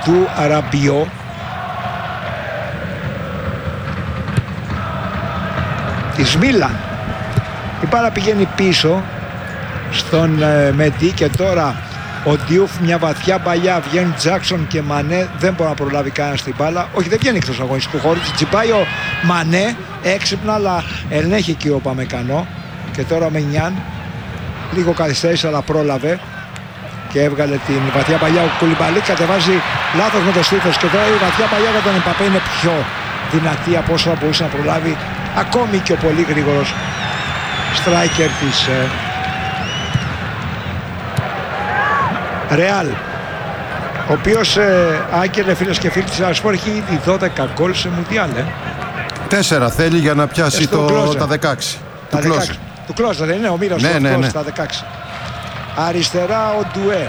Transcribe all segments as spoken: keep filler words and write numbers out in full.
του Ραμπιό. Της Μίλαν. Η μπάλα πηγαίνει πίσω στον ε, Μετή και τώρα ο Ντιούφ, μια βαθιά παλιά, βγαίνουν Τζάκσον και Μανέ, δεν μπορεί να προλάβει κανένα την μπάλα. Όχι, δεν βγαίνει εκτός αγωνιστικού χώρου. Τσιπάει ο Μανέ, έξυπνα, αλλά ελέγχει εκεί ο Παμεκανό. Και τώρα ο Μενιάν, λίγο καθυστέρησε, αλλά πρόλαβε και έβγαλε την βαθιά παλιά. Ο Κουλιμπαλί κατεβάζει λάθος με το στήθος και τώρα η βαθιά παλιά για τον Εμπαπέ είναι πιο δυνατή από όσο θα μπορούσε να προλάβει ακόμη και ο πολύ γρήγορος στράικερ της Ρεάλ, ο οποίος ε, άγγελε, φίλες και φίλοι της Ασπόρ, έχει ήδη δώδεκα γκολ σε Μουντιάλ. Ε. Τέσσερα θέλει για να πιάσει το, τα δεκαέξι. Τα του Κλόζε. Του Κλόζε δεν είναι ο Μύρος, ναι, ναι, ναι. Στα δεκαέξι. Αριστερά ο Ντουέ.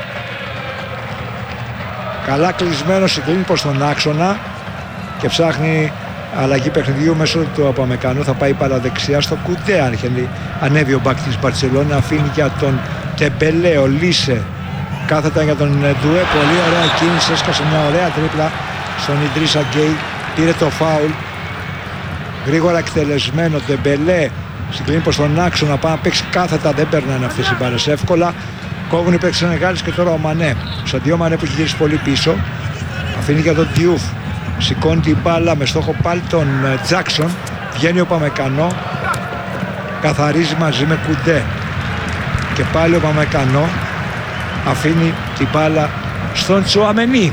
Καλά κλεισμένο, συγκλίνει προς τον άξονα και ψάχνει αλλαγή παιχνιδιού μέσω του Απαμεκανού. Θα πάει παραδεξιά στο Κουντέ. Αν ανέβει ο μπακ της Μπαρτσελόνα, αφήνει για τον Τεμπελέ, ο Λίσε. Κάθετα για τον Ντουέ, πολύ ωραία κίνηση, έσκασε μια ωραία τρίπλα στον Ιντρίσα Γκέι, πήρε το φάουλ, γρήγορα εκτελεσμένο. Τεμπελέ συγκλίνει προς τον άξονα, πάει να παίξει κάθετα, δεν παίρνανε αυτές οι μπάλες εύκολα. Κόβουν οι παίκτες Σενεγάλης και τώρα ο Μανέ. Ο Σαντιό Μανέ που έχει γυρίσει πολύ πίσω, αφήνει για τον Ντιούφ, σηκώνει την μπάλα με στόχο πάλι τον Τζάκσον, βγαίνει ο Παμεκανό, καθαρίζει μαζί με Κουντέ και πάλι ο Παμεκανό αφήνει την μπάλα στον Τσουαμενί.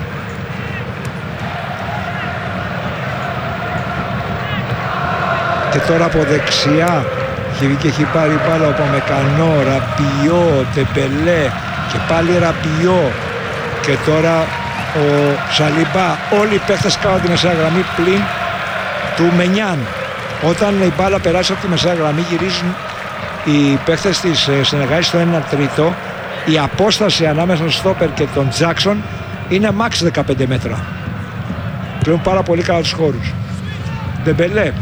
Και τώρα από δεξιά και έχει πάρει μπάλα ο Παμεκανό, Ραμπιό, Τεμπελέ και πάλι Ραμπιό και τώρα ο Σαλιμπά. Όλοι οι παίχτες κάνουν τη μεσαία γραμμή πλην του Μενιάν. Όταν η μπάλα περάσει από τη μεσαία γραμμή γυρίζουν οι παίχτες της Σενεγάλης στο ένα τρίτο. Η απόσταση ανάμεσα στον στόπερ και τον Τζάκσον είναι max δεκαπέντε μέτρα. Πλέον πάρα πολύ καλά τους χώρους. Ντεμπελέ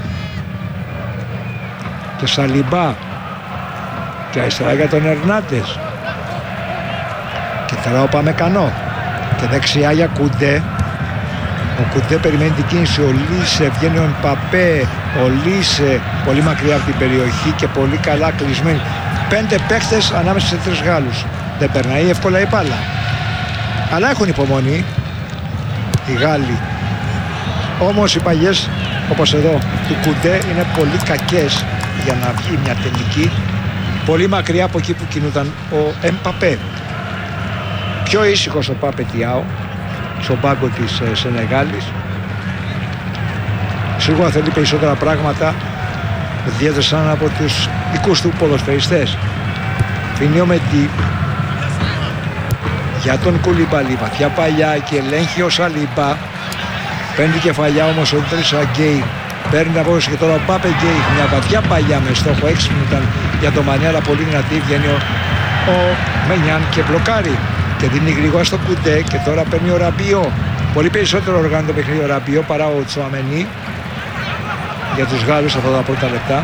και Σαλιμπά και αριστερά για τον Ερνάντες και τώρα ο Παμεκανό και δεξιά για Κουντέ. Ο Κουντέ περιμένει την κίνηση, ο Λίσε, βγαίνει ο Εμπαπέ, ο Λίσε πολύ μακριά από την περιοχή και πολύ καλά κλεισμένοι. Πέντε παίχτες ανάμεσα σε τρεις Γάλλους. Δεν περνάει εύκολα η μπάλα. Αλλά έχουν υπομονή οι Γάλλοι. Όμως οι παγιές, όπως εδώ, του Κουντέ είναι πολύ κακές για να βγει μια τελική. Πολύ μακριά από εκεί που κινούταν ο Εμπαπέ. Πιο ήσυχος ο Πάπε Τιάο στον πάγκο της ε, Σενεγάλης. Σίγουρα θέλει περισσότερα πράγματα, ιδιαίτερα σαν από τους δικούς του ποδοσφαιριστές. Φινιό Μετή για τον Κουλιμπαλί, βαθιά παλιά και ελέγχει ο Σαλιμπά. Παίρνει κεφαλιά όμως ο Ιντρίσα Γκέι, παίρνει την απόδοση και τώρα ο Πάπε Γκέι, μια βαθιά παλιά με στόχο, έξυπνη ήταν για το Μανέ, αλλά πολύ δυνατή. Βγαίνει ο, ο Μενιάν και μπλοκάρει και δίνει γρήγορα στο Κουντέ και τώρα παίρνει ο Ραμπιό. Πολύ περισσότερο οργάνωτο το παιχνίδι ο Ραμπιό παρά ο Τσουαμενί για τους Γάλλους αυτά τα πρώτα λεπτά.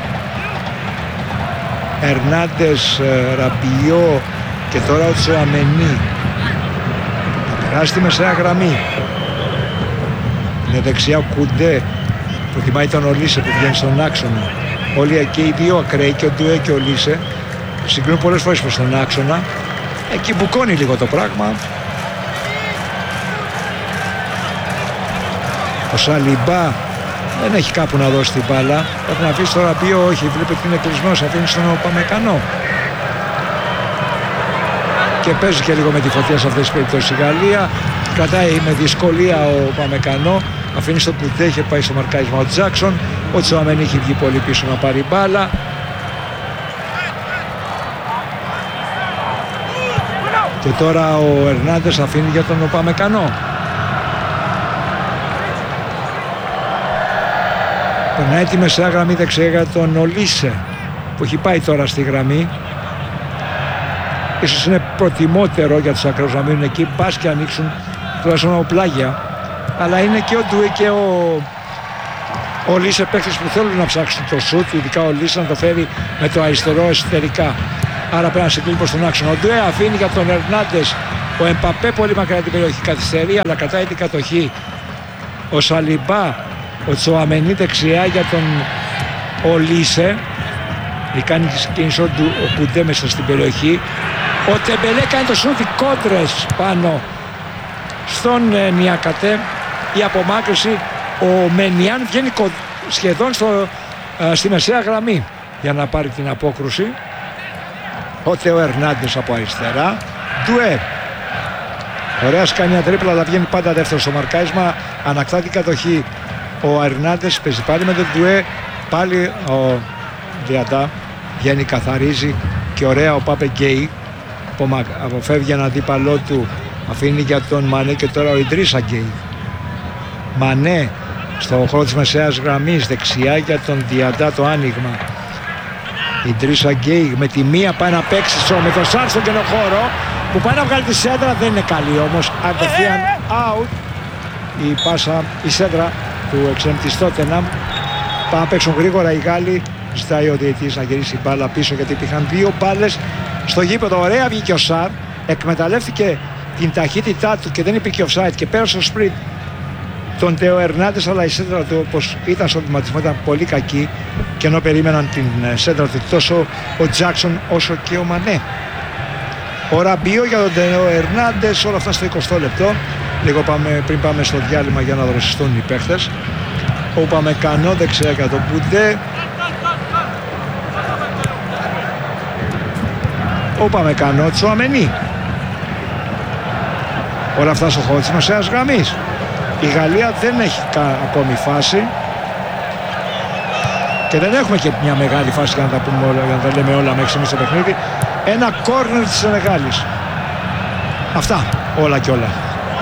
Ερνάντες, Ραμπιό και τώρα ο Τσουαμενί. Θα περάσει τη μεσαία γραμμή. Είναι δεξιά ο Κουντέ. Προτιμάει τον Ολίσε που βγαίνει στον άξονα. Όλοι εκεί οι δύο ακραίοι και ο Ντουέ και ο Ολίσε συγκρίνουν πολλές φορές προς τον άξονα. Εκεί μπουκώνει λίγο το πράγμα. Ο Σαλιμπά δεν έχει κάπου να δώσει την μπάλα. Πρέπει να αφήσει το Ραμπιό, όχι, βλέπει ότι είναι κλεισμένος, αφήνει στον Παμεκανό. Και παίζει και λίγο με τη φωτιά σε αυτές τις περιπτώσεις η Γαλλία. Κρατάει με δυσκολία ο Παμεκανό. Αφήνει στο Κουντέ, είχε πάει στο μαρκάρισμα ο Τζάκσον. Ο Τσουαμενί έχει βγει πολύ πίσω να πάρει μπάλα. Και τώρα ο Ερνάντες αφήνει για τον Παμεκανό. Περνάει τη μεσαία γραμμή δεξιά για τον Ολίσε που έχει πάει τώρα στη γραμμή. Ίσως είναι προτιμότερο για τους ακραίους να μείνουν εκεί, μπας και ανοίξουν τουλάχιστον οπλάγια. Αλλά είναι και ο Ντουέ και ο Ολίσε παίκτες που θέλουν να ψάξουν το σουτ, ειδικά ο Ολίσε να το φέρει με το αριστερό εσωτερικά. Άρα πρέπει να συγκλίνει προς τον άξονα. Ο Ντουέ αφήνει για τον Ερνάντες Ο Εμπαπέ πολύ μακριά την περιοχή, καθυστερεί, αλλά κρατάει την κατοχή. Ο Σαλιμπά, ο Τσοαμενί δεξιά για τον Ολίσε. Κάνει τις κίνηση του ο Κουντέ μέσα στην περιοχή. Ο Τεμπελέ κάνει το σούτ, κόντρες πάνω στον ε, Νιακατέ. Η απομάκρυση. Ο Μενιάν βγαίνει σχεδόν στο, ε, στη μεσαία γραμμή για να πάρει την απόκρουση. Ο Θεό Ερνάντες από αριστερά. Ντουέ. Ωραία σκάνια τρίπλα, αλλά βγαίνει πάντα δεύτερο στο μαρκάρισμα. Ανακτά την κατοχή ο Ερνάντες. Παίζει πάλι με τον Ντουέ. Πάλι ο Διαντά βγαίνει, καθαρίζει και ωραία ο Πάπε Γκέι. Αποφεύγει έναν αντίπαλό του. Αφήνει για τον Μανέ και τώρα ο Ιντρίσα Γκέι. Μανέ στο χώρο της μεσαίας γραμμής, δεξιά για τον Διαντά το άνοιγμα. Ιντρίσα Γκέι με τη μία πάει να παίξει με τον Σάρ στον κενό χώρο που πάει να βγάλει τη σέντρα, δεν είναι καλή όμως, απευθείαν out η πάσα, η σέντρα του εξαιρετιστή Τότεναμ. Πάμε να παίξουν γρήγορα οι Γάλλοι. Ζητάει ο διαιτητής να γυρίσει μπάλα πίσω γιατί υπήρχαν δύο μπάλες στο γήπεδο. Ωραία βγήκε ο Σάρ, εκμεταλλεύτηκε την ταχύτητά του και δεν υπήρχε offside και πέρασε στο sprint τον Τέο Ερνάντες, αλλά η σέντρα του, όπως ήταν στο βηματισμό, ήταν πολύ κακή και ενώ περίμεναν την σέντρα του τόσο ο Τζάκσον όσο και ο Μανέ. Ο Ραμπίο για τον Τέο Ερνάντες, όλα αυτά στο εικοστό λεπτό. Λίγο πάμε, πριν πάμε στο διάλειμμα για να δροσιστούν οι παίχτες. Ο Παμεκανό δεξιά για τον Κουντέ. Ο Παμεκανό Τσουαμενί. Όλα αυτά στο χώρο της μεσαίας γραμμής. Η Γαλλία δεν έχει ακόμη φάση και δεν έχουμε και μια μεγάλη φάση για να τα πούμε όλα, για να τα λέμε όλα μέχρι στιγμής στο παιχνίδι. Ένα κόρνερ της Σενεγάλης. Αυτά όλα και όλα.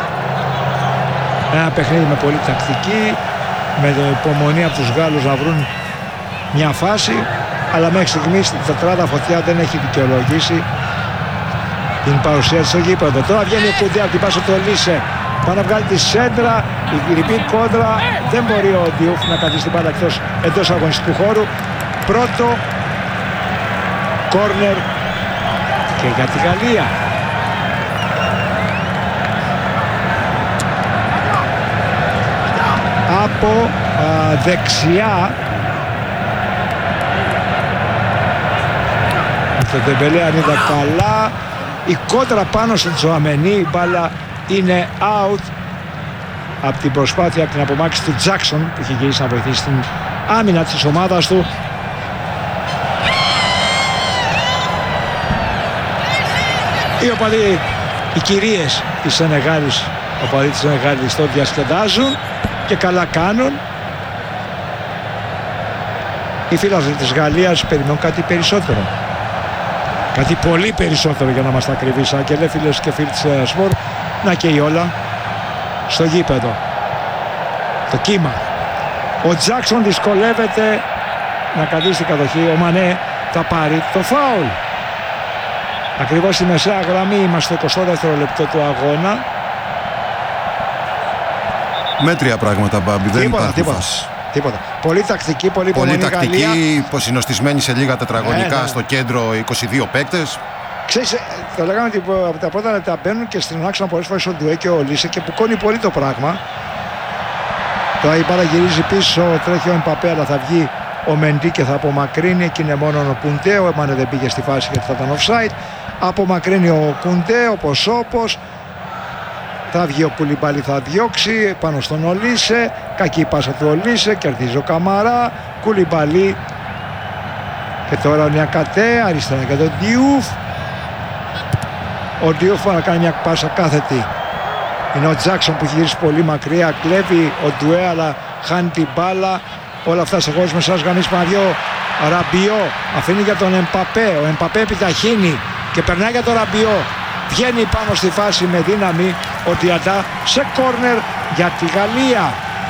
Ένα παιχνίδι με πολύ τακτική, με υπομονή από τους Γάλλους να βρουν μια φάση, αλλά μέχρι στιγμής η τετράδα Φωτιά δεν έχει δικαιολογήσει την παρουσία της στο γήπεδο. Τώρα βγαίνει ο Κουντέ από την πάσα του Ολίσε. Πάει να βγάλει τη σέντρα, η γρυπή κόντρα, δεν μπορεί ο Διούφ να κρατήσει την μπάλα εκτός εντός αγωνιστικού χώρου. Πρώτο κόρνερ και για τη Γαλλία. Από α, δεξιά το Ντεμπελέ αν είδα καλά, η κόντρα πάνω στον Τσουαμενί, η μπάλα είναι out από την προσπάθεια, από την απομάκρυνση του Τζάκσον που είχε γυρίσει να βοηθήσει την άμυνα της ομάδας του. Οι οπαδοί, οι κυρίες της Σενεγάλης, οι οπαδοί της Σενεγάλης το διασκεδάζουν και καλά κάνουν. Οι φίλοι της Γαλλίας περιμένουν κάτι περισσότερο. Κάτι πολύ περισσότερο για να είμαστε ακριβείς. Σαν και λέει φίλες και φίλοι της Σπορ. Να και η όλα στο γήπεδο. Το κύμα. Ο Τζάκσον δυσκολεύεται να κρατήσει την κατοχή. Ο Μανέ θα πάρει το φάουλ. Ακριβώς στη μεσαία γραμμή είμαστε στο εικοστό δεύτερο λεπτό του αγώνα. Μέτρια πράγματα, Μπάμπη. Δεν υπάρχουν τίποτα, φάση. Τίποτα. Πολύ τακτική, πολύ, πολύ τακτική, Γαλλία. υποσυνοστισμένη σε λίγα τετραγωνικά, ε, ναι. Στο κέντρο είκοσι δύο παίκτες. Ξέρεις, θα λέγαμε ότι από τα πρώτα λεπτά μπαίνουν και στην άξονα πολλές φορές ο Ντουέ και ο Λίσε και που κόνει πολύ το πράγμα. Τώρα η μπάλα γυρίζει πίσω, τρέχει ο Εμπαπέ, αλλά θα βγει ο Μεντί και θα απομακρύνει. Και είναι μόνο ο Κουντέ, ο Εμάνε δεν πήγε στη φάση γιατί θα ήταν offside. Απομακρύνει ο Κουντέ, όπως όπως. Θα βγει ο Κουλιμπάλη, θα διώξει πάνω στον Ολίσε. Κακή πάσα του Ολίσε, κερδίζει ο Καμαρά. Κουλιμπάλη. Και τώρα ο Νιακατέ, αριστερά για τον Διούφ. Ο Διούφ να κάνει μια πάσα κάθετη. Είναι ο Τζάκσον που έχει γυρίσει πολύ μακριά. Κλέβει ο Ντουέ, αλλά χάνει την μπάλα. Όλα αυτά σε χώρους μεσάς γραμμής. Παναδιό Ραμπιό αφήνει για τον Εμπαπέ. Ο Εμπαπέ επιταχύνει και περνάει για τον Ραμπιό. Βγαίνει πάνω στη φάση με δύναμη ο Διαντά σε κόρνερ για τη Γαλλία.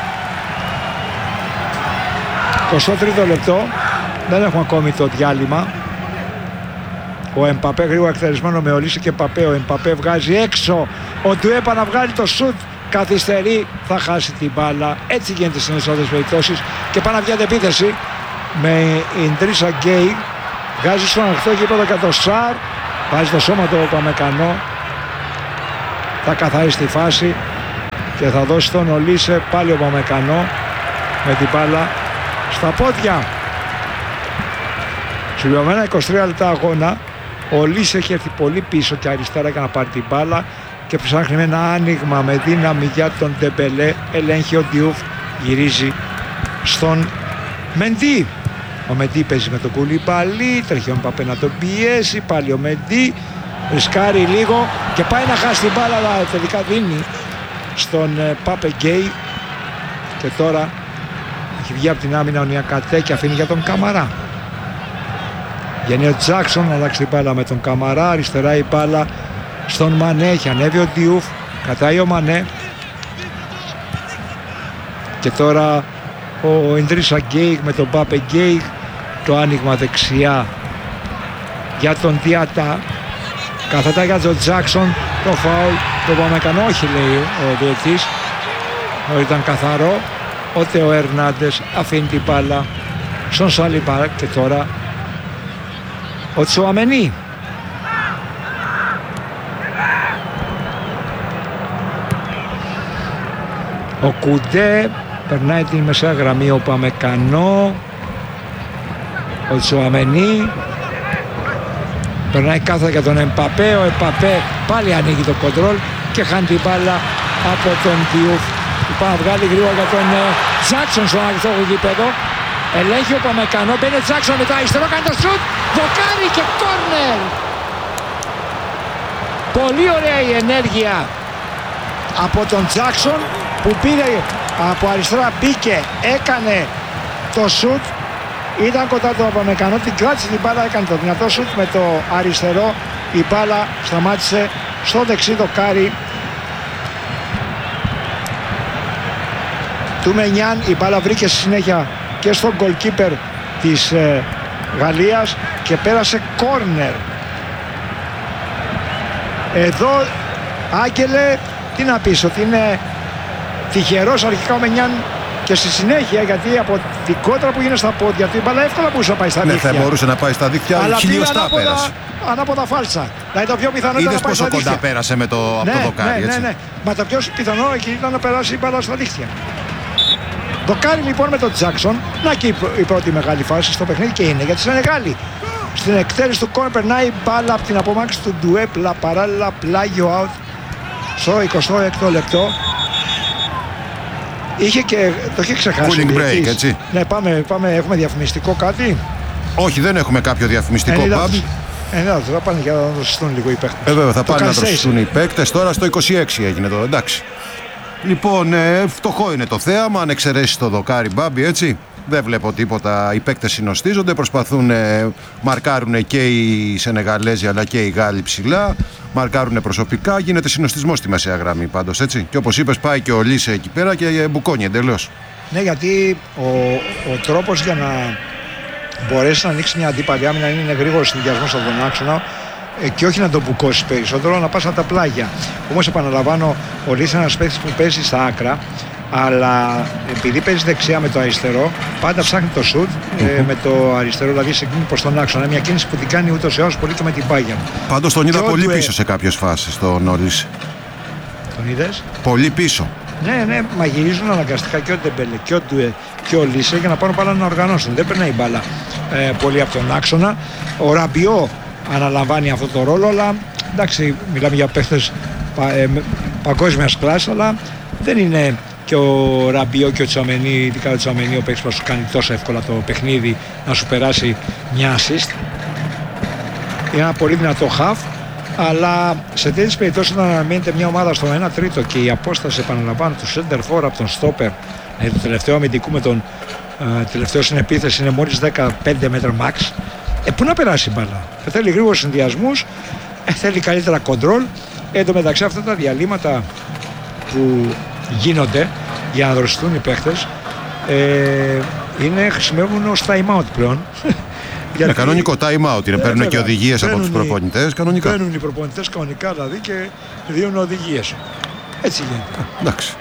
εικοστό τρίτο λεπτό. Δεν έχουμε ακόμη το διάλειμμα. Ο Εμπαπέ γρήγορα εκτελεσμένο με Ολίσε και Εμπαπέ. Ο Εμπαπέ βγάζει έξω. Ο Ντουέ να βγάλει το σουτ. Καθυστερεί, θα χάσει την μπάλα. Έτσι γίνεται στις περισσότερες περιπτώσεις. Και πάει να βγει αντεπίθεση με Ιντρίσα Γκέι. Βγάζει στον ανοιχτό γήπεδο για το Σάρ. Βάζει το σώμα του Παμεκανό. θα καθαρίσει τη φάση και θα δώσει τον Ολίσε, πάλι ο Παμεκανό με την μπάλα στα πόδια. Συμπληρωμένα είκοσι τρία λεπτά αγώνα, ο Ολίσε έχει έρθει πολύ πίσω και αριστερά για να πάρει την μπάλα και ψάχνει με ένα άνοιγμα με δύναμη για τον Ντεμπελέ. Ελέγχει ο Διούφ, γυρίζει στον Μεντί. Ο Μεντί παίζει με τον Κουλιμπαλί, τρέχει ο Μπαπέ να τον πιέσει, πάλι ο Μεντί ρισκάρει λίγο και πάει να χάσει την μπάλα, αλλά τελικά δίνει στον Πάπε Γκέι και τώρα έχει βγει από την άμυνα ο Νιακατέ και αφήνει για τον Καμαρά. Βγαίνει ο Τζάκσον να αλλάξει την μπάλα με τον Καμαρά, αριστερά η μπάλα στον Μανέ, έχει ανέβει ο Διούφ, κατάει ο Μανέ και τώρα ο Ιντρίσα Γκέι με τον Πάπε Γκέι, το άνοιγμα δεξιά για τον Διατά, καθετά για τον Τζάκσον, το φάουλ, το Παμεκανό, όχι λέει ο διαιτής, ήταν καθαρό. Ο Θεο Ερνάντες αφήνει την μπάλα στον Σαλιμπά και τώρα ο Τσουαμενί. Ο Κουντέ περνάει την μεσαία γραμμή, ο Παμεκανό, ο Τσουαμενί περνάει κάθετα για τον Εμπαπέ, ο Εμπαπέ πάλι ανοίγει το κοντρόλ και χάνει την μπάλα από τον Διούφ. Πάει να βγάλει γρήγορα για τον Τζάκσον στο ανοιχτό γήπεδο. Ελέγχει ο Παμεκανό, μπαίνει ο Τζάκσον με το αριστερό, κάνει το σουτ, δοκάρι και κόρνερ. Πολύ ωραία η ενέργεια από τον Τζάκσον που πήρε από αριστερά, μπήκε, έκανε το σουτ, ήταν κοντά τον Παμεκανό, την κράτησε την μπάλα, έκανε το δυνατό σουτ με το αριστερό, η μπάλα σταμάτησε στο δεξί δοκάρι του Μενιάν. Η μπάλα βρήκε στη συνέχεια και στον goalkeeper της ε, Γαλλίας και πέρασε κόρνερ. Εδώ, Άγγελε, τι να πεις, ότι είναι τυχερός αρχικά ο Μενιάν και στη συνέχεια, γιατί από την κόντρα που γίνεται στα πόδια του η μπάλα εύκολα μπορούσε να πάει στα δίχτυα. Ναι, θα μπορούσε να πάει στα δίχτυα, αλλά χιλιοστά πέρασε. Ανάποδα φάλσα. Δηλαδή το πιο πιθανό ήταν να πάει στα δίχτυα. Είδες πόσο κοντά πέρασε με το, ναι, από το δοκάρι, ναι, έτσι. Ναι, ναι. Μα το πιο πιθανό εκεί ήταν να περάσει η μπάλα στα δίχτυα. Δοκάρι λοιπόν με τον Τζάκσον. Να και η πρώτη μεγάλη φάση στο παιχνίδι και είναι γιατί είναι μεγάλη. Στην εκτέλεση του κόρνερ περνάει μπάλα από την απομάκρυνση του Ντουέπλα, παράλληλα πλάγιο out στο εικοστό έκτο λεπτό. Είχε και το είχε ξεχάσει. Cooling break, έτσι. Ναι, πάμε, πάμε, έχουμε διαφημιστικό κάτι. Όχι, δεν έχουμε κάποιο διαφημιστικό pub. Ε, ναι, θα πάνε για να δροσιστούν λίγο οι παίκτες. Ε, βέβαια, θα πάνε να δροσιστούν οι παίκτες. Τώρα στο είκοσι έξι έγινε το, εντάξει. Λοιπόν, ε, φτωχό είναι το θέαμα, αν εξαιρέσει το δοκάρι Μπάμπη, έτσι. Δεν βλέπω τίποτα. Οι παίκτες συνοστίζονται, προσπαθούν, ε, μαρκάρουν και οι Σενεγαλέζοι αλλά και οι Γάλλοι ψηλά. Μαρκάρουν προσωπικά, γίνεται συνοστισμός στη μεσαία γραμμή πάντως, έτσι. Και όπως είπες, πάει και ο Λίσε εκεί πέρα και μπουκώνει εντελώς. Ναι, γιατί ο, ο τρόπος για να μπορέσει να ανοίξει μια αντίπαλη άμυνα είναι γρήγορο συνδυασμό από τον άξονα και όχι να τον μπουκώσει περισσότερο, να πας από τα πλάγια. Όμως επαναλαμβάνω, ο Λίσε είναι ένας παίκτης που παίζει στα άκρα, αλλά επειδή παίζει δεξιά με το αριστερό, πάντα ψάχνει το σουτ mm-hmm. ε, με το αριστερό, δηλαδή σε εκείνη προς τον άξονα. Μια κίνηση που την κάνει ούτως ή άλλως πολύ και με την Bayern. Πάντως τον είδα και πολύ ο... πίσω σε κάποιες φάσεις τον Λίσε. Τον είδες? Πολύ πίσω. Ναι, ναι, μα γυρίζουν αναγκαστικά και ο Ντεμπελέ και ο Ντουέ και ο Λίσε για να πάρουν μπάλα να οργανώσουν. Δεν περνάει η μπάλα ε, πολύ από τον άξονα. Ο Ραμπιό αναλαμβάνει αυτό το ρόλο, αλλά εντάξει, μιλάμε για παίχτες πα, ε, παγκόσμιας κλάσης, αλλά δεν είναι και ο Ραμπιό και ο Τσουαμενί, ειδικά ο Τσουαμενί, ο παίκτης που σου κάνει τόσο εύκολα το παιχνίδι να σου περάσει μια assist. Είναι ένα πολύ δυνατό half. Αλλά σε τέτοιες περιπτώσεις όταν αναμείνεται μια ομάδα στο ένα τρίτο και η απόσταση, επαναλαμβάνω, του center for από τον stopper, ε, του τελευταίου αμυντικού με τον ε, τελευταίο στην επίθεση είναι μόλις δεκαπέντε μέτρα max, ε, πού να περάσει η μπάλα? Ε, θέλει γρήγορους συνδυασμούς, ε, θέλει καλύτερα control. Ε, εν τω μεταξύ αυτά τα διαλύματα που γίνονται για να δροσιστούν οι παίχτες ε, είναι, χρησιμεύουν ως time out πλέον. Γιατί... Είναι κανονικό time out, είναι, παίρνουν βέβαια, και οδηγίες από τους προπονητές κανονικά. Παίρνουν οι προπονητές κανονικά δηλαδή και δίνουν οδηγίες. Έτσι γίνεται. Εντάξει.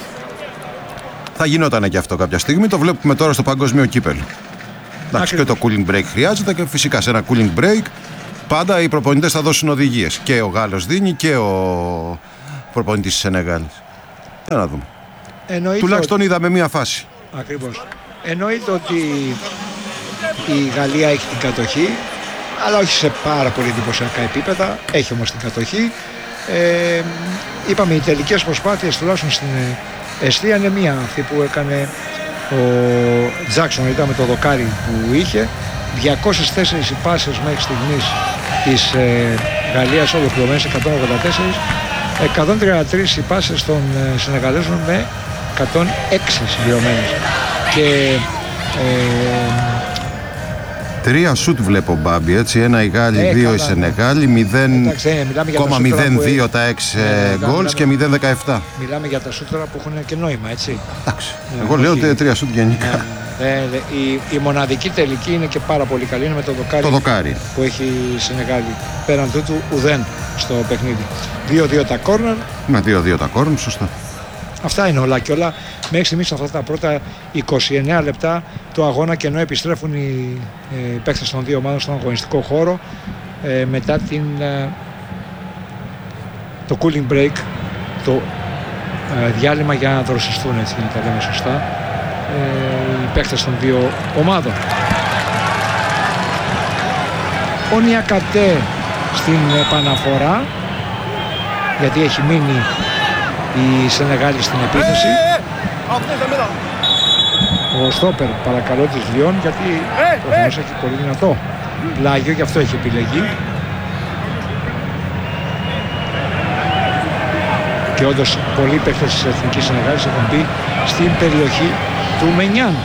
Θα γινόταν και αυτό κάποια στιγμή, το βλέπουμε τώρα στο παγκόσμιο κύπελλο. Εντάξει, και το cooling break χρειάζεται και φυσικά σε ένα cooling break πάντα οι προπονητές θα δώσουν οδηγίες. Και ο Γάλλος δίνει και ο προπονητής της Σενεγάλης. Για να δούμε. Εννοείται Τουλάχιστον ότι... είδαμε μία φάση. Ακριβώς. Εννοείται ότι η Γαλλία έχει την κατοχή, αλλά όχι σε πάρα πολύ εντυπωσιακά επίπεδα. Έχει όμως την κατοχή. Ε, είπαμε οι τελικές προσπάθειες, τουλάχιστον στην εστία, είναι μία αυτή που έκανε ο Τζάκσον. Ήταν με το δοκάρι που είχε. διακόσιες τέσσερις οι πάσες μέχρι στιγμής της ε, Γαλλίας ολοκληρωμένες, εκατόν ογδόντα τέσσερα. εκατόν τριάντα τρεις οι πάσες των ε, Σενεγαλέζων με εκατόν έξι συμπληρωμένες. Και ε, τρία σουτ βλέπω, Μπάμπη, έτσι. Ένα οι Γάλλοι, ε, δύο καλά, οι Σενεγάλοι, μηδέν κόμμα μηδέν δύο τα έξι γκολς και μηδέν κόμμα δεκαεπτά. Μιλάμε για τα σουτ τώρα που έχουν και νόημα, έτσι. Εντάξει. Ε, Εγώ λέω ότι τρία σουτ γενικά. Ε, ε, η, η μοναδική τελική είναι και πάρα πολύ καλή, είναι με το δοκάρι, το δοκάρι που έχει η Σενεγάλη. Πέραν τούτου ουδέν στο παιχνίδι. δύο δύο τα κόρνερ. Με δύο δύο τα κόρνερ, σωστά. Αυτά είναι όλα και όλα. Μέχρι στιγμής αυτά τα πρώτα είκοσι εννέα λεπτά του αγώνα, και ενώ επιστρέφουν οι ε, παίκτες των δύο ομάδων στον αγωνιστικό χώρο ε, μετά την, ε, το cooling break, το ε, διάλειμμα για να δροσιστούν, έτσι να τα λέμε σωστά, ε, οι παίκτες των δύο ομάδων. Ο Νιακατέ στην επαναφορά, γιατί έχει μείνει η Σενεγάλη στην επίθεση. Ο στόπερ, παρακαλώ, της Λιόν, γιατί προφανώς έχει πολύ δυνατό πλάγιο, γι' αυτό έχει επιλεγεί. Και όντως πολλοί παίκτες της Εθνικής Σενεγάλης έχουν μπει στην περιοχή του Μενιάν.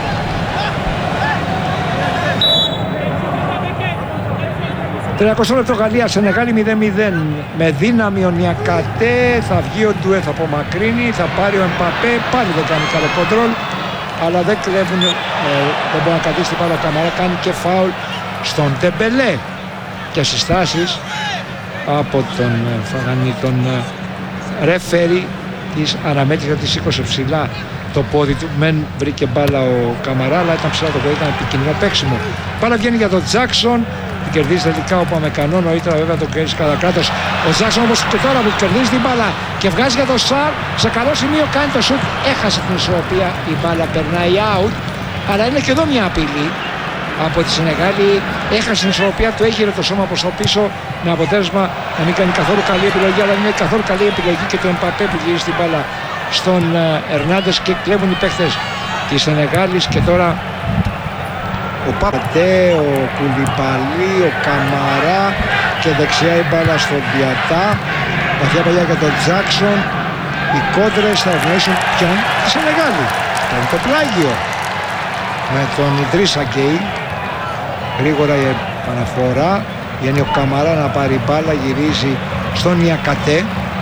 τριακόσια λεπτό Γαλλία, Σενεγάλη μηδέν μηδέν. Με δύναμη ο Νιακατέ, θα βγει ο Ντουέ, θα απομακρύνει, θα πάρει ο Εμπαπέ, πάλι δεν κάνει καλό κοντρόλ, αλλά δεν κλέβουν, ε, δεν μπορεί να κρατήσει την μπάλα ο Καμαρά, κάνει και φάουλ στον Ντεμπελέ. Και συστάσεις από τον Φαγανή, τον ρεφέρι της αναμέτρησης, γιατί σήκωσε ψηλά το πόδι του. Μεν βρήκε μπάλα ο Καμαρά, αλλά ήταν ψηλά το πόδι, ήταν επικίνδυνο παίξιμο. Μπάλα βγαίνει για τον Τζάκσον. Την κερδίζει τελικά ο Παμεκανό, νωρίτερα βέβαια τον κέρδισε κατά κράτος. Ο Τζάκσον όμως και τώρα που κερδίζει την μπάλα και βγάζει για τον Σαρ, σε καλό σημείο κάνει το σουτ, έχασε την ισορροπία, η μπάλα περνάει out, αλλά είναι και εδώ μια απειλή από τη Σενεγάλη. Έχασε την ισορροπία, του έγειρε το σώμα προς το πίσω, με αποτέλεσμα να μην κάνει καθόλου καλή επιλογή, αλλά είναι καθόλου καλή επιλογή και το Εμπαπέ που γυρίζει την μπάλα στον Ερνάντες και κλέβουν οι παίχτες της Σενεγάλης. Και τώρα ο Παπατέ, ο Κουλιμπαλί, ο Καμαρά και δεξιά η μπάλα στον Διατά. Βαθιά παλιά για τον Τζάκσον. Οι κόντρες θα ευνοήσουν ποιον? Τη Σενεγάλη. Κάνει το πλάγιο με τον Ιδρίσα Γκέι. Γρήγορα η επαναφορά. Βγαίνει ο Καμαρά να πάρει μπάλα, γυρίζει στον Νιακατέ,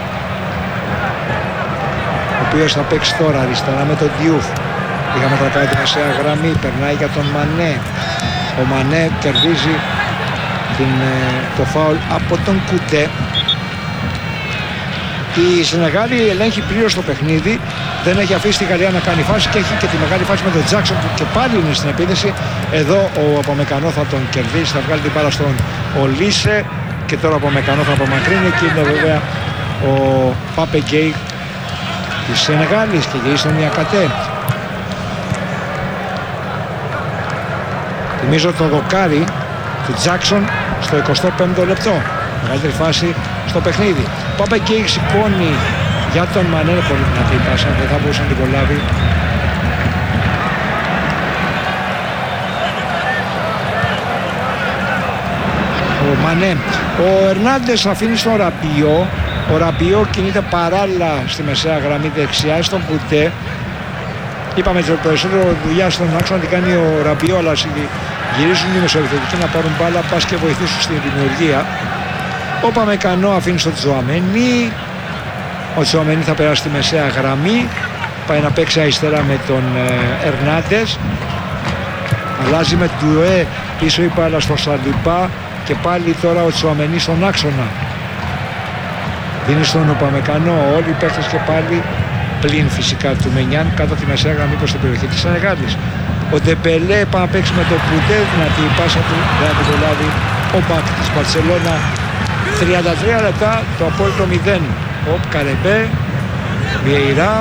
ο οποίος θα παίξει τώρα αριστερά με τον Διούφ. Είχαμε τρακάει τη μεσαία γραμμή, περνάει για τον Μανέ. Ο Μανέ κερδίζει την, το φάουλ από τον Κουτέ. Η Σενεγάλη ελέγχει πλήρως το παιχνίδι, δεν έχει αφήσει τη Γαλλία να κάνει φάση και έχει και τη μεγάλη φάση με τον Τζάκσον που και πάλι είναι στην επίθεση. Εδώ ο Απομεκανό θα τον κερδίσει, θα βγάλει την μπάλα στον Ολίσε και τώρα ο Απομεκανό θα απομακρύνει και είναι βέβαια ο Πάπε Γκέι της Σενεγάλης και γυρίζει στον Νιακατέ. Θυμίζω το δοκάρι του Τζάκσον στο εικοστό πέμπτο λεπτό. Μεγαλύτερη φάση στο παιχνίδι. Πάπε Γκέι σηκώνει για τον Μανέ, πολύ δυνατή πάσα, δεν θα μπορούσε να την κολλάβει. Ο Μανέ. Ο Ερνάντες αφήνει στον Ραμπιό. Ο Ραμπιό κινείται παράλληλα στη μεσαία γραμμή δεξιά στον Κουτέ. Είπαμε το περισσότερο δουλειά στον άξονα την κάνει ο Ραμπιό, αλλά γυρίζουν οι μεσοεπιθετικοί να πάρουν μπάλα, πας και βοηθήσουν στην δημιουργία. Ο Παμεκανό αφήνει στον Τσουαμένι. Ο Τσουαμένι θα περάσει στη μεσαία γραμμή, πάει να παίξει αριστερά με τον ε, Ερνάντες. Αλλάζει με Ντουέ πίσω η μπάλα στο Σαλιμπά και πάλι τώρα ο Τσουαμένι στον άξονα. Δίνει στον Παμεκανό, όλοι οι παίκτες και πάλι πλην φυσικά του Μενιάν κάτω τη μεσαία γραμμή προς την περιοχή της Σενεγάλης. Ο Ντεμπελέ πάει να παίξει με το Κουτέ, δυνατή η πάσα του, δεν θα την κολλάβει ο μπακ της Μπαρτσελώνα. τριάντα τρία λεπτά, το απόλυτο μηδέν Οπ, Καρεμπέ, Βιεϊρά,